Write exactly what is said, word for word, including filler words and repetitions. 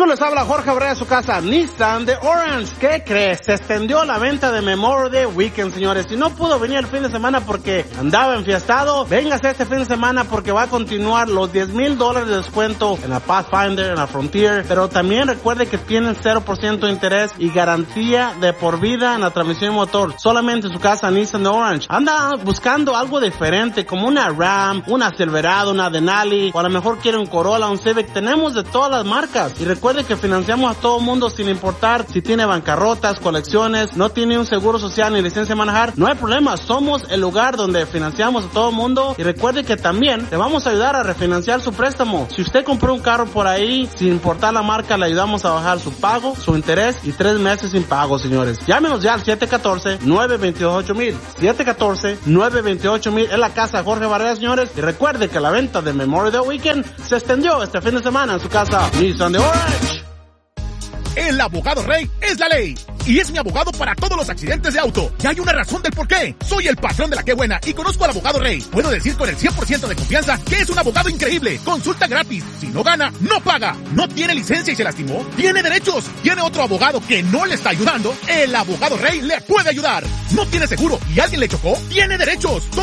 Amigos, les habla Jorge Abreu de su casa Nissan de Orange. ¿Qué crees? Se extendió la venta de Memorial Day Weekend, señores. Si no pudo venir el fin de semana porque andaba enfiestado, véngase este fin de semana porque va a continuar los diez mil dólares de descuento en la Pathfinder, en la Frontier. Pero también recuerde que tienen cero por ciento de interés y garantía de por vida en la transmisión y motor. Solamente en su casa Nissan de Orange. Anda buscando algo diferente como una Ram, una Silverado, una Denali, o a lo mejor quiere un Corolla, un Civic. Tenemos de todas las marcas. Y recuerde que financiamos a todo mundo sin importar si tiene bancarrotas, colecciones, no tiene un seguro social ni licencia de manejar. No hay problema, somos el lugar donde financiamos a todo mundo. Y recuerde que también le vamos a ayudar a refinanciar su préstamo. Si usted compró un carro por ahí, sin importar la marca, le ayudamos a bajar su pago, su interés y tres meses sin pago, señores. Llámenos ya al siete uno cuatro, nueve dos ocho mil. siete uno cuatro, nueve dos ocho mil es la casa de Jorge Barrera, señores. Y recuerde que la venta de Memorial Day Weekend se extendió este fin de semana en su casa Nissan de Orange. El abogado Rey es la ley. Y es mi abogado para todos los accidentes de auto. Y hay una razón del por qué. Soy el patrón de la que buena y conozco al abogado Rey. Puedo decir con el cien por ciento de confianza que es un abogado increíble. Consulta gratis. Si no gana, no paga. No tiene licencia y se lastimó. Tiene derechos. Tiene otro abogado que no le está ayudando. El abogado Rey le puede ayudar. No tiene seguro y alguien le chocó. Tiene derechos.